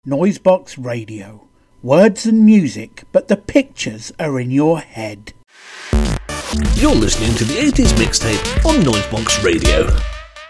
Noisebox Radio. Words and music, but the pictures are in your head. You're listening to the 80s mixtape on Noisebox Radio.